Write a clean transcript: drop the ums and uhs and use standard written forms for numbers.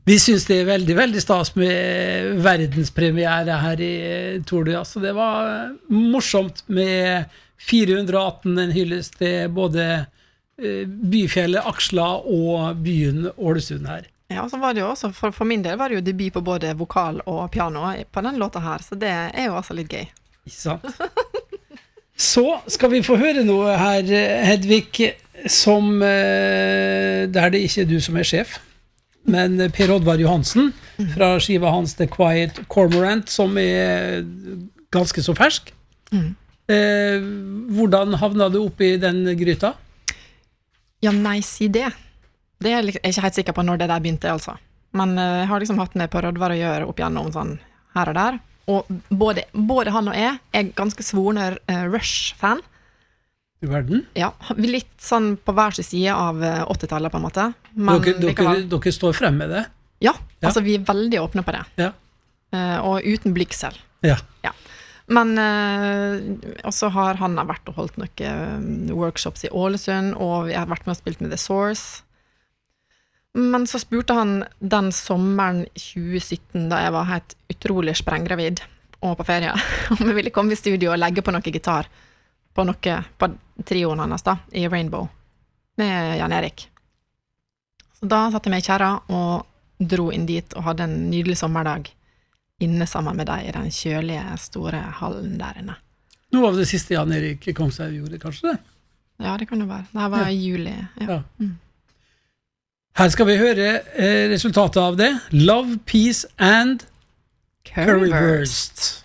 Vi synes det veldig, veldig stas med verdenspremiere her i Tordu. Altså, det var morsomt med 418, en hyllest til både byfjellet Aksla og byen Ålesund her. Ja, så var det jo også, for min del var det jo debut på både vokal og piano på den låta her, så det jo også litt gøy. Ikke sant? Så skal vi få høre noe her, Hedvig, som der det ikke du som sjef, men Per Oddvar Johansen fra skiva hans The Quiet Cormorant, som ganske så fersk. Hvordan havna du opp i den gryta? Ja, nei, si det. Det jeg ikke helt sikker på når det der begynte, altså. Men jeg har liksom hatt med på Oddvar å gjøre opp igjennom sånn her og der. Og både han og jeg ganske svorne Rush-fan. I verden? Ja, litt sånn på hver sin side av 80-tallet på en måte. Men dere står frem med det? Ja, altså vi veldig åpne på det. Ja. Og uten blikksel. Ja. Ja. Men også har han vært og holdt noen workshops i Ålesund, og vi har vært med og spilt med The Source. Men så spurte han den sommeren 2017, da jeg var helt utrolig sprenggravid og på ferie, om jeg ville komme i studio og legge på noe gitar på trioen hans da, i Rainbow, med Jan Erik. Så da satte jeg meg i kjæra og dro inn dit og hadde en nydelig sommerdag inne sammen med deg i den kjølige, store hallen der inne. Noe av det siste Jan Erik Kongshaug gjorde, kanskje det? Ja, det kan jo være. Det var i juli. Ja. Her skal vi høre resultatet av det. Love, Peace and Currywurst.